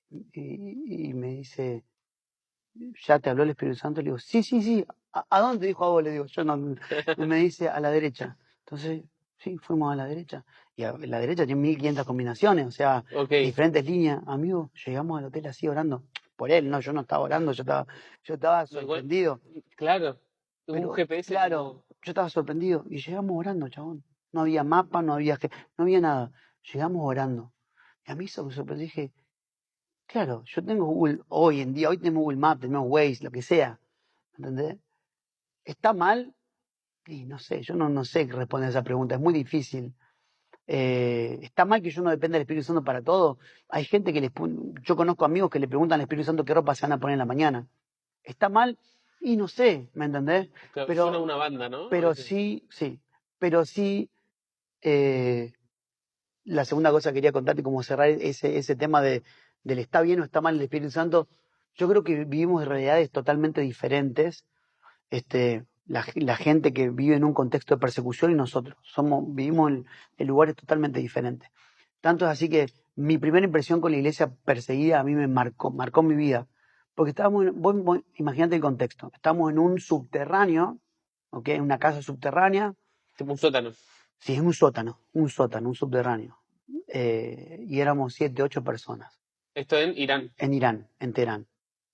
y, y me dice, ¿ya te habló el Espíritu Santo? Le digo, sí, sí, sí. ¿A, a dónde dijo a vos? Le digo, yo no. Y me dice, a la derecha. Entonces, sí, fuimos a la derecha. Y a la derecha tiene mil quinientas combinaciones, o sea, Ok. diferentes líneas. Amigo, llegamos al hotel así orando. Por él, no, yo no estaba orando, yo estaba, yo estaba No, igual, sorprendido. claro. Un Pero, G P S claro, como. yo estaba sorprendido. Y llegamos orando, chabón. No había mapa, no había, ge- no había nada. Llegamos orando. Y a mí eso me sorprendió. Dije, claro, yo tengo Google, hoy en día, hoy tenemos Google Maps, tenemos Waze, lo que sea. ¿Entendés? ¿Está mal? Y no sé, yo no, no sé qué responder a esa pregunta, es muy difícil. Eh, ¿Está mal que yo no dependa del Espíritu Santo para todo? Hay gente que les pon- yo conozco amigos que le preguntan al Espíritu Santo qué ropa se van a poner en la mañana. ¿Está mal? Y no sé, ¿me entendés? Claro, suena Pero, una banda, ¿no? A pero veces. sí, sí, pero sí, eh, la segunda cosa que quería contarte, como cerrar ese, ese tema de, del está bien o está mal el Espíritu Santo, yo creo que vivimos realidades totalmente diferentes. Este, la, la gente que vive en un contexto de persecución y nosotros somos, vivimos en, en lugares totalmente diferentes. Tanto es así que mi primera impresión con la iglesia perseguida a mí me marcó, marcó mi vida. Porque estábamos, en, vos, vos imagínate el contexto, estamos en un subterráneo, ¿ok? En una casa subterránea, Tipo un sótano. sí, es un sótano, un sótano, un subterráneo. Eh, y éramos siete, ocho personas Esto en Irán. en Irán, en Teherán.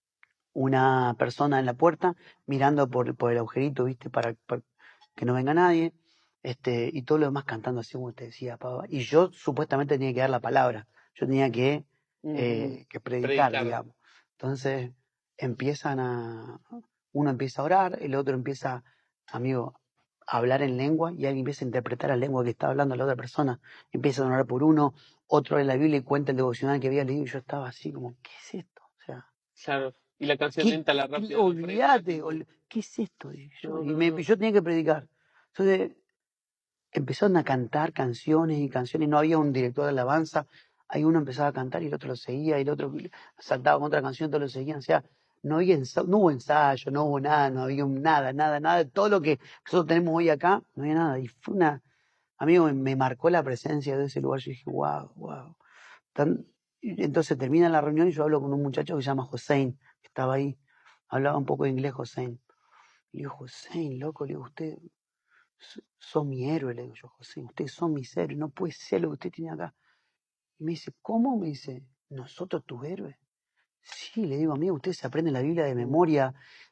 Una persona en la puerta mirando por, por el agujerito, ¿viste? Para, para que no venga nadie, este, y todo lo demás cantando así como te decía, Pava. Y yo supuestamente tenía que dar la palabra, yo tenía que, Ujú. eh, que predicar, Predicar. digamos. Entonces empiezan a, uno empieza a orar, el otro empieza, amigo, a hablar en lengua y alguien empieza a interpretar la lengua que está hablando la otra persona, empieza a orar por uno, otro en la Biblia y cuenta el devocional que había leído y yo estaba así como, ¿qué es esto? O sea, Claro. Y la canción ¿qué, lenta, la qué- rápida, la fresca, olvídate, tipo. ol- ¿qué es esto? Dije yo, No, y no, me, no. yo tenía que predicar. Entonces empezaron a cantar canciones y canciones, no había un director de alabanza, ahí uno empezaba a cantar y el otro lo seguía, y el otro saltaba con otra canción, todos lo seguían, o sea, no había ensa- no hubo ensayo, no hubo nada, no había un- nada, nada, nada, todo lo que nosotros tenemos hoy acá, no había nada, y fue una, amigo, me, me marcó la presencia de ese lugar, yo dije, wow, wow. Tan- y entonces termina la reunión y yo hablo con un muchacho que se llama Hossein, que estaba ahí, hablaba un poco de inglés Hossein. Le digo, Hossein, loco, le digo, usted, so- son mi héroe, le digo yo, Hossein, ustedes son mis héroes, no puede ser lo que usted tiene acá. Y me dice, ¿cómo? Me dice, ¿nosotros tus héroes? Sí, le digo, amigo, usted se aprende la Biblia de memoria,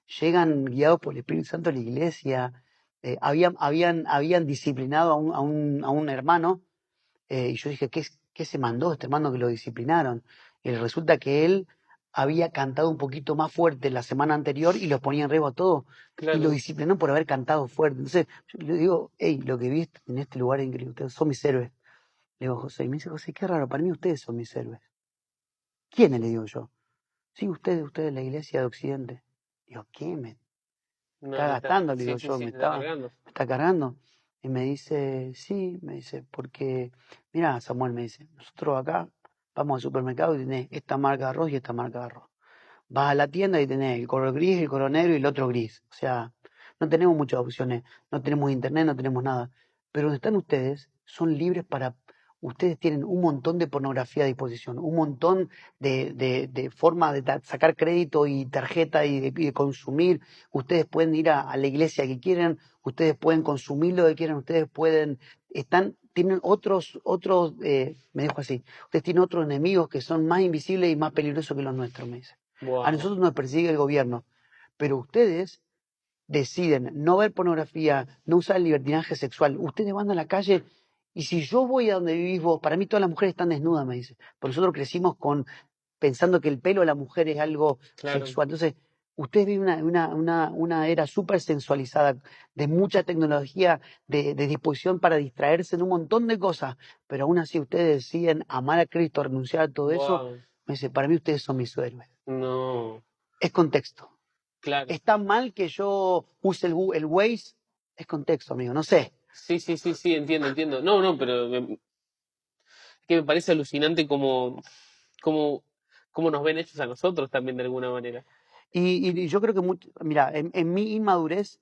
llegan guiados por el Espíritu Santo a la iglesia. Eh, habían, habían, habían disciplinado a un, a un, a un hermano, eh, y yo dije, ¿qué, es- ¿qué se mandó este hermano que lo disciplinaron? Y resulta que él había cantado un poquito más fuerte la semana anterior y los ponía en riesgo a todos. Y lo Claro. disciplinó por haber cantado fuerte. Entonces, yo le digo, hey, lo que vi en este lugar es increíble, ustedes son mis héroes. Le digo, José, y me dice, José, qué raro, para mí ustedes son mis héroes. ¿Quiénes? Le digo yo. Sí, ustedes, ustedes, la iglesia de Occidente. Digo, ¿qué? Me No, está me está, gastando, le sí, digo sí, yo, sí, me te está estaba, cargando. me está cargando. Y me dice, sí, me dice, porque, mira, Samuel me dice, nosotros acá vamos al supermercado y tenés esta marca de arroz y esta marca de arroz. Vas a la tienda y tenés el color gris, el color negro y el otro gris. O sea, no tenemos muchas opciones, no tenemos internet, no tenemos nada. Pero donde están ustedes, son libres para... Ustedes tienen un montón de pornografía a disposición, un montón de, de, de formas de ta- sacar crédito y tarjeta y de, y de consumir. Ustedes pueden ir a, a la iglesia que quieran, ustedes pueden consumir lo que quieran, ustedes pueden... Están, tienen otros, otros, eh, me dejo así, ustedes tienen otros enemigos que son más invisibles y más peligrosos que los nuestros, me dice. A Wow. nosotros nos persigue el gobierno, pero ustedes deciden no ver pornografía, no usar el libertinaje sexual. Ustedes van a la calle y si yo voy a donde vivís vos, para mí todas las mujeres están desnudas, me dice. Porque nosotros crecimos con pensando que el pelo de la mujer es algo Claro. sexual. Entonces, ustedes viven una, una, una, una era súper sensualizada, de mucha tecnología, de, de disposición para distraerse en un montón de cosas, pero aún así ustedes deciden amar a Cristo, renunciar a todo eso. Wow. Me dice, para mí ustedes son mis héroes. No. Es contexto. Claro. ¿Está mal que yo use el, Gu- el Waze? Es contexto, amigo, no sé. Sí, sí, sí, sí, entiendo, entiendo. No, no, pero me- que me parece alucinante como, como, como nos ven hechos a nosotros también de alguna manera. Y, y yo creo que, much- mira, en, en mi inmadurez,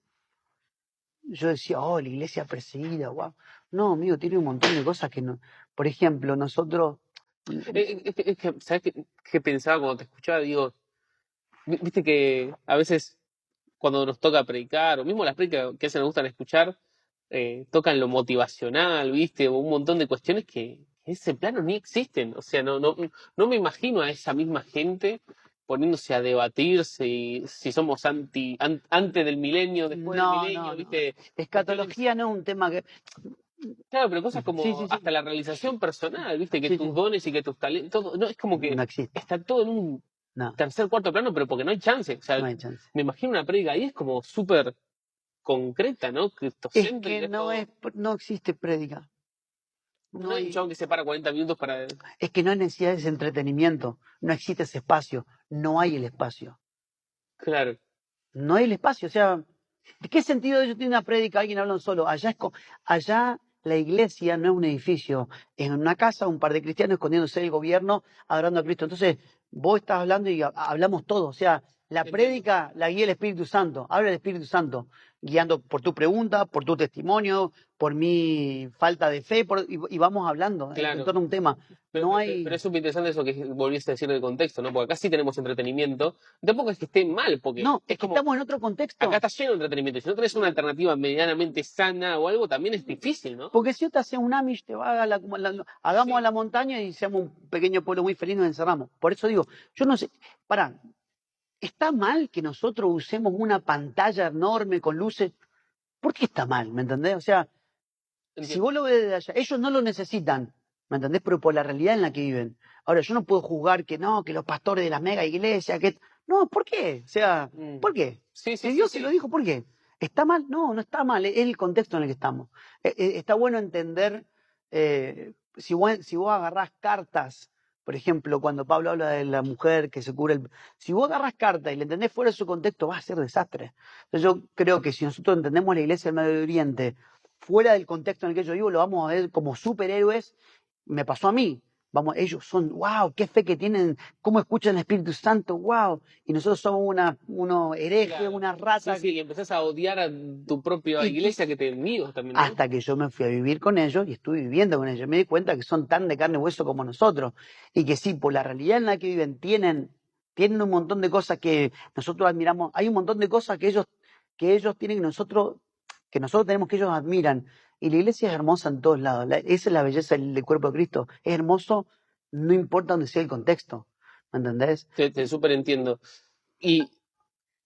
yo decía, oh, la iglesia perseguida, wow. No, amigo, tiene un montón de cosas que no. Por ejemplo, nosotros, Eh, Es, que, es que, ¿sabes qué, qué pensaba cuando te escuchaba? Digo, vi- viste que a veces cuando nos toca predicar, o mismo las predicas que a veces nos gustan escuchar, eh, tocan lo motivacional, ¿viste? O un montón de cuestiones que en ese plano ni existen. O sea, no, no, no me imagino a esa misma gente poniéndose a debatir si, si somos anti, an- antes del milenio, después del no, no, milenio, no. ¿viste? Cuestiones, Escatología no es un tema que. claro, pero cosas Sí, como sí, sí. hasta la realización personal, ¿viste? Que Sí, tus sí. dones y que tus talentos, todo, no, es como que No existe. está todo en un No, tercer, cuarto plano, pero porque no hay chance. O sea, no hay chance. me imagino una predica ahí es como súper concreta, ¿no? Es Cristocéntrica, que es no todo. es, no existe prédica. No No hay un hay, chabón que se para cuarenta minutos para. es que no hay necesidad de ese entretenimiento. No existe ese espacio. No hay el espacio. Claro, No hay el espacio. O sea, ¿de qué sentido ellos tienen una prédica? Alguien habla solo. Allá, es co- allá la iglesia no es un edificio. Es una casa, un par de cristianos escondiéndose del gobierno, adorando a Cristo. Entonces, vos estás hablando y ha- hablamos todos. O sea, la entiendo. prédica la guía el Espíritu Santo. Habla el Espíritu Santo, guiando por tu pregunta, por tu testimonio, por mi falta de fe, por- y, y vamos hablando en, en Claro. torno a un tema. Pero, No pero, pero hay. es súper interesante eso que volviste a decir del contexto, ¿no? Porque acá sí tenemos entretenimiento. Tampoco es que esté mal, porque No, es es que como. estamos en otro Acá contexto. está lleno de entretenimiento. Si no tenés una alternativa medianamente sana o algo, también es difícil, ¿no? Porque si yo te hace un Amish, te va a la, la- hagamos a Sí, la montaña y seamos un pequeño pueblo muy feliz, nos encerramos. Por eso digo, yo no sé, pará, ¿está mal que nosotros usemos una pantalla enorme con luces? ¿Por qué está mal? ¿Me entendés? O sea, si entiendo. vos lo ves desde allá, ellos no lo necesitan, ¿me entendés? Pero por la realidad en la que viven. Ahora, yo no puedo juzgar que no, que los pastores de las mega iglesias, que... No, ¿por qué? O sea, Mm. ¿por qué? Sí, sí, Si sí, Dios se lo sí. dijo, ¿por qué? ¿Está mal? No, no está mal, es el contexto en el que estamos. Eh, eh, está bueno entender, eh, si, vos, si vos agarrás cartas, por ejemplo, cuando Pablo habla de la mujer que se cubre el... Si vos agarrás cartas y le entendés fuera de su contexto, va a ser desastre. Entonces yo creo que si nosotros entendemos la iglesia del Medio Oriente fuera del contexto en el que yo vivo, lo vamos a ver como superhéroes. Me pasó a mí. Vamos, ellos son, wow, qué fe que tienen, cómo escuchan el Espíritu Santo, wow. Y nosotros somos una, unos herejes, Claro. una Sí, rata. sí, Que, y empezás a odiar a tu propia y, y iglesia que te envíos también, ¿no? hasta que yo me fui a vivir con ellos y estuve viviendo con ellos. Me di cuenta que son tan de carne y hueso como nosotros. Y que sí, por la realidad en la que viven, tienen, tienen un montón de cosas que nosotros admiramos. Hay un montón de cosas que ellos, que ellos tienen que nosotros, que nosotros tenemos que ellos admiran. Y la iglesia es hermosa en todos lados. La- esa es la belleza del, del cuerpo de Cristo. Es hermoso, no importa dónde sea el contexto. ¿Me entendés? Te, te súper entiendo. Y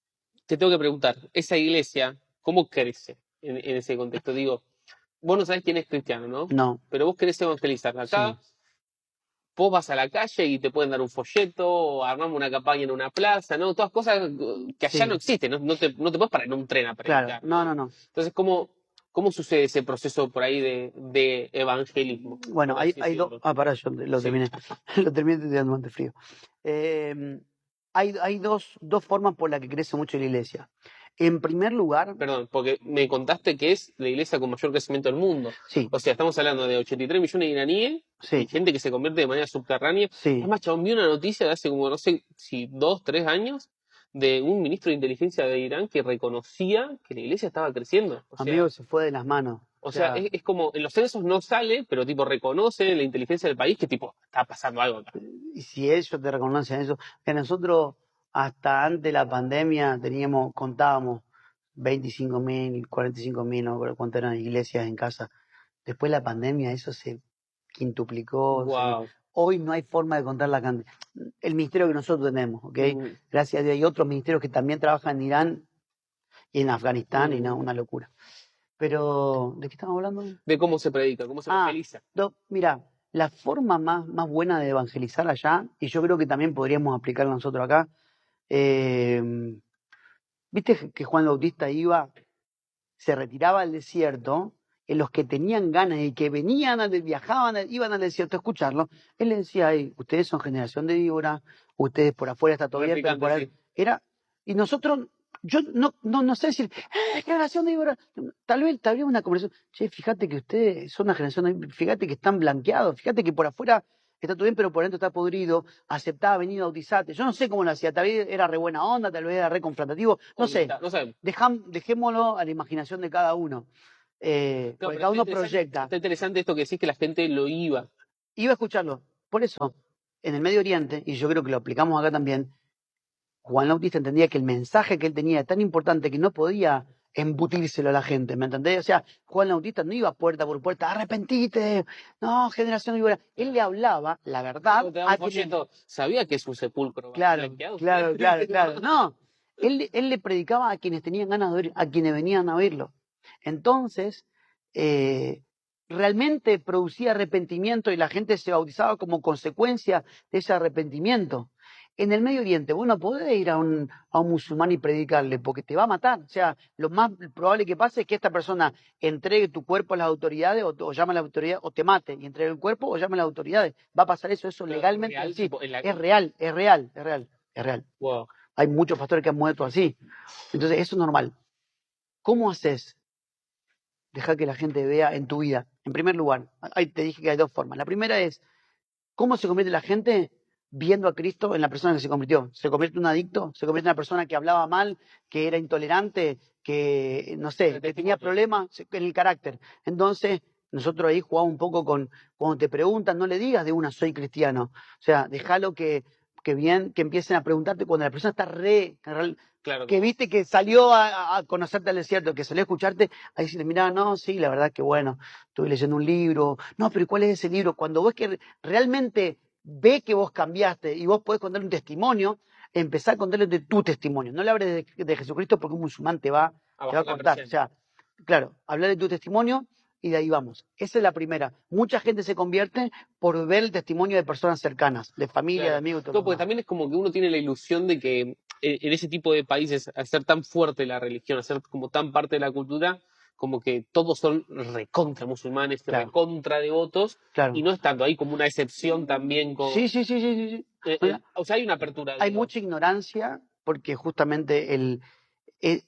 te tengo que preguntar, esa iglesia, ¿cómo crece en, en ese contexto? Digo, vos no sabés quién es cristiano, ¿no? No, Pero vos querés evangelizar. Acá, sí, vos vas a la calle y te pueden dar un folleto, o armamos una campaña en una plaza, ¿no? Todas cosas que allá no sí, existen, ¿no? No te, no te puedes parar en un tren a claro. predicar, No, ¿no? no, no. Entonces, ¿cómo, cómo sucede ese proceso por ahí de, de evangelismo, Bueno, por hay, así hay dos. decirlo? Ah, pará, yo lo Sí. terminé. Lo terminé, estoy tirando ante frío. Eh, hay hay dos, dos formas por las que crece mucho la iglesia. En primer lugar, Perdón, porque me contaste que es la iglesia con mayor crecimiento del mundo. sí, O sea, estamos hablando de ochenta y tres millones de iraníes y sí, gente que se convierte de manera subterránea. Es sí. más, chabón, vi una noticia de hace como, no sé si dos, tres años, de un ministro de inteligencia de Irán que reconocía que la iglesia estaba creciendo. O Amigo, sea, se fue de las manos. O o sea, sea, es, es como, en los censos no sale, pero tipo reconoce la inteligencia del país que tipo, está pasando algo acá. y si ellos te reconocen eso, que nosotros hasta antes de la pandemia teníamos, contábamos veinticinco mil, cuarenta y cinco mil, no recuerdo cuántas eran iglesias en casa. Después de la pandemia eso se quintuplicó. se- Wow. Hoy no hay forma de contar la cantidad. El ministerio que nosotros tenemos, ¿ok? Mm, Gracias a Dios hay otros ministerios que también trabajan en Irán y en Afganistán y no, mm. una locura. Pero, ¿de qué estamos hablando? De cómo se predica, cómo se Ah, evangeliza. no, mira, la forma más, más buena de evangelizar allá, y yo creo que también podríamos aplicarla nosotros acá, eh, viste que Juan Bautista iba, se retiraba al desierto, en los que tenían ganas y que venían, al- viajaban, al- iban al desierto a escucharlo, él le decía, "Ay, ustedes son generación de víbora, ustedes por afuera está todo Re bien, pero picante, por ahí", sí. era, y nosotros, yo no, no, no sé decir, "Eh, generación de víbora", tal vez, tal vez una conversación, che, fíjate que ustedes son una generación de víbora, fíjate que están blanqueados, fíjate que por afuera está todo bien, pero por dentro está podrido, aceptaba, venido, bautizate, yo no sé cómo lo hacía, tal vez era re buena onda, tal vez era re confrontativo, O no sé, mitad, no sabemos. Dejam- dejémoslo a la imaginación de cada uno. Eh, Claro, porque pero cada está uno interesante, proyecta. está interesante esto que decís que la gente lo iba. Iba a escucharlo. Por eso, en el Medio Oriente, y yo creo que lo aplicamos acá también, Juan Bautista entendía que el mensaje que él tenía era tan importante que no podía embutírselo a la gente, ¿me entendés? O sea, Juan Bautista no iba puerta por puerta, arrepentite, no, generación víbora. Él le hablaba la verdad Luego te da un a quienes. folleto. ¿Sabía que es un sepulcro Claro, blanqueado usted? claro, claro, claro. No, él, él le predicaba a quienes tenían ganas de oír, a quienes venían a oírlo. Entonces, eh, realmente producía arrepentimiento y la gente se bautizaba como consecuencia de ese arrepentimiento. En el Medio Oriente, vos no podés ir a un, a un musulmán y predicarle porque te va a matar. O sea, lo más probable que pase es que esta persona entregue tu cuerpo a las autoridades o, o llame a las autoridades o te mate y entregue el cuerpo o llame a las autoridades. Va a pasar eso, eso Claro, legalmente real, así. tipo, en la... Es real, es real, es real, es real. Wow. Hay muchos pastores que han muerto así. Entonces, eso es normal. ¿Cómo haces? Dejar que la gente vea en tu vida. En primer lugar, ahí te dije que hay dos formas. La primera es, ¿cómo se convierte la gente viendo a Cristo en la persona que se convirtió? ¿Se convierte en un adicto? ¿Se convierte en una persona que hablaba mal, que era intolerante, que, no sé, El que tenía testimonio. problemas en el carácter? Entonces, nosotros ahí jugamos un poco con, cuando te preguntan, no le digas de una, soy cristiano. O sea, déjalo que, que bien, que empiecen a preguntarte cuando la persona está re, Claro, que como... viste que salió a, a conocerte al desierto, que salió a escucharte, ahí sí le miraba, no, sí, la verdad que bueno, estuve leyendo un libro, no, pero ¿cuál es ese libro? Cuando vos que realmente ve que vos cambiaste y vos podés contarle un testimonio, empezar a contarle de tu testimonio. No le hables de, de Jesucristo porque un musulmán te va, A te va a bajar la cortar. O presión. sea, claro, hablar de tu testimonio y de ahí vamos. Esa es la primera. Mucha gente se convierte por ver el testimonio de personas cercanas, de familia, de Claro. amigos y todo lo Claro, porque demás. también es como que uno tiene la ilusión de que en en ese tipo de países, al ser tan fuerte la religión, al ser como tan parte de la cultura, como que todos son recontra musulmanes, Claro, recontra devotos, y claro. no estando ahí como una excepción también con... Sí, sí, sí, sí, sí, sí. eh, Mira, eh, o sea, hay una apertura, hay digo. mucha ignorancia porque justamente el, el-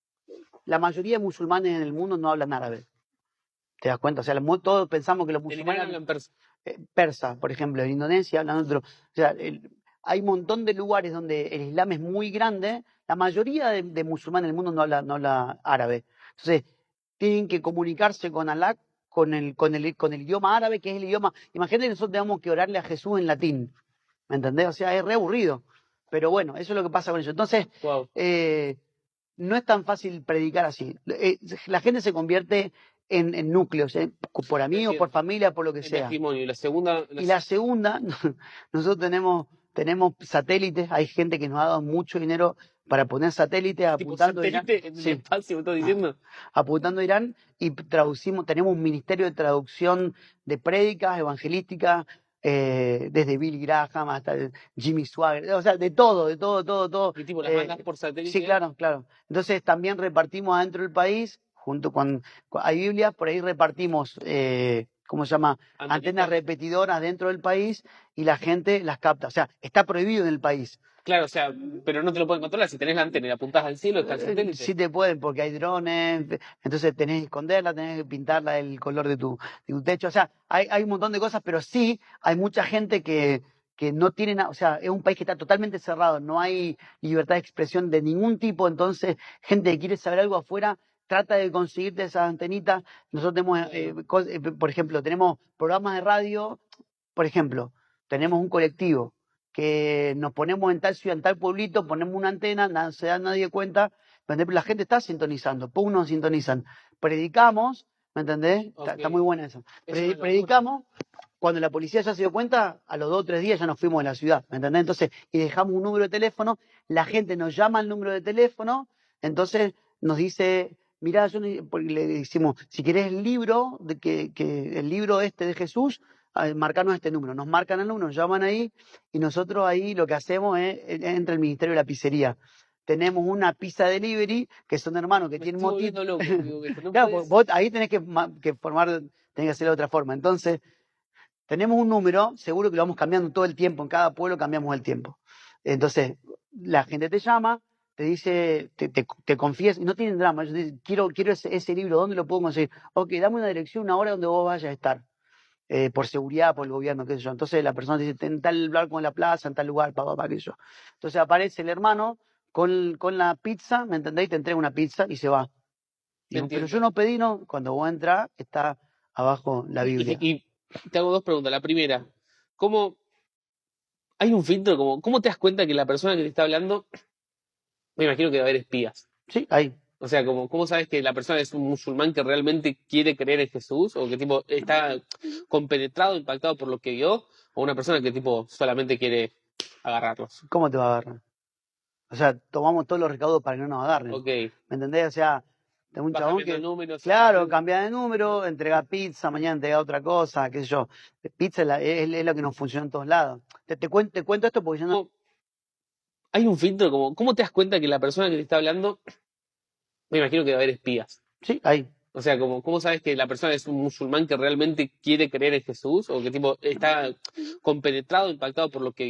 la mayoría de musulmanes en el mundo no hablan árabe. ¿Te das cuenta? O sea, mu- todos pensamos que los En Irán musulmanes hablan hablan persa. eh, persa, por ejemplo, en Indonesia hablan otro. O sea, el- hay un montón de lugares donde el Islam es muy grande. La mayoría de, de musulmanes en el mundo no habla, no habla árabe. Entonces, tienen que comunicarse con Alá con el, con el, con el idioma árabe, que es el idioma. Imagínate que nosotros tenemos que orarle a Jesús en latín. ¿Me entendés? O sea, es re aburrido. Pero bueno, eso es lo que pasa con eso. Entonces, Wow. eh, no es tan fácil predicar así. Eh, la gente se convierte en, en núcleos, ¿eh? Por amigos, por Entiendo. familia, por lo que El sea. testimonio. Y la segunda, la Y se- la segunda, nosotros tenemos, tenemos satélites, hay gente que nos ha dado mucho dinero para poner satélites Tipo apuntando a Irán. satélite en el Sí, espacio, me estás diciendo. apuntando a Irán y traducimos, tenemos un ministerio de traducción de prédicas evangelísticas, eh, desde Billy Graham hasta el Jimmy Swagger, o sea, de todo, de todo, todo, todo. Y tipo, las eh, mandas por satélite. sí, claro, claro. Entonces también repartimos adentro del país, junto con, con- hay Biblias, por ahí repartimos, eh, ¿cómo se llama? Antenitas. Antenas repetidoras dentro del país y la gente las capta. O sea, está prohibido en el país. Claro, o sea, pero no te lo pueden controlar. Si tenés la antena y la apuntás al cielo, está el Eh, satélite. Sí te pueden, porque hay drones, entonces tenés que esconderla, tenés que pintarla el color de tu, de tu techo. O sea, hay, hay un montón de cosas, pero sí hay mucha gente que, que no tiene nada. O sea, es un país que está totalmente cerrado, no hay libertad de expresión de ningún tipo. Entonces, gente que quiere saber algo afuera trata de conseguirte esas antenitas. Nosotros tenemos, eh, cos- eh, por ejemplo, tenemos programas de radio. Por ejemplo, tenemos un colectivo que nos ponemos en tal ciudad, en tal pueblito, ponemos una antena, no se da nadie cuenta, ¿me entendés? La gente está sintonizando, pum, nos sintonizan. Predicamos, ¿me entendés? Está, Ok. está muy buena eso. Es Pre- una locura. predicamos, cuando la policía ya se dio cuenta, a los dos o tres días ya nos fuimos de la ciudad, ¿me entendés? Entonces, y dejamos un número de teléfono, la gente nos llama al número de teléfono, entonces nos dice, mirá, yo ne- porque le decimos, si querés el libro, de que, que el libro este de Jesús, ah, marcanos este número. Nos marcan el número, nos llaman ahí, y nosotros ahí lo que hacemos es, eh, entra el Ministerio de la Pizzería. Tenemos una pizza delivery, que son hermanos que Me tienen estoy motito. volviendo loco, amigo, que esto no Claro, puede porque ser. vos ahí tenés que, ma- que formar, tenés que hacerlo de otra forma. Entonces, tenemos un número, seguro que lo vamos cambiando todo el tiempo, en cada pueblo cambiamos el tiempo. Entonces, la gente te llama, te dice, te, te, te confiesa, y no tienen drama, ellos dicen, quiero, quiero ese, ese libro, ¿dónde lo puedo conseguir? Ok, dame una dirección, una hora donde vos vayas a estar, eh, por seguridad, por el gobierno, qué sé yo. Entonces la persona te dice, en tal lugar con la plaza, en tal lugar, papá, papá, qué sé yo. Entonces aparece el hermano con, con la pizza, ¿me entendéis? Te entrega una pizza y se va. Digo, pero yo Entiendo. no pedí, no. Cuando vos entras, está abajo la Biblia. Y, y te hago dos preguntas. La primera, ¿cómo hay un filtro? Como, ¿cómo te das cuenta que la persona que te está hablando, me imagino que va a haber espías? Sí, ahí. O sea, como, ¿cómo sabes que la persona es un musulmán que realmente quiere creer en Jesús? ¿O que tipo está compenetrado, impactado por lo que vio? ¿O una persona que tipo solamente quiere agarrarlos? ¿Cómo te va a agarrar? O sea, tomamos todos los recaudos para que no nos agarren. Ok. ¿Me entendés? O sea, tengo un Va chabón cambiando que, números. claro, aprende- cambia de número, entrega pizza, mañana entrega otra cosa, qué sé yo. Pizza es, la- es- es lo que nos funciona en todos lados. Te, te, cuento, te cuento esto porque yo no... ¿Cómo- hay un filtro, como, ¿cómo te das cuenta que la persona que te está hablando, me imagino que va a haber espías? Sí, ahí. O sea, como, ¿cómo sabes que la persona es un musulmán que realmente quiere creer en Jesús? ¿O que tipo está compenetrado, impactado por lo que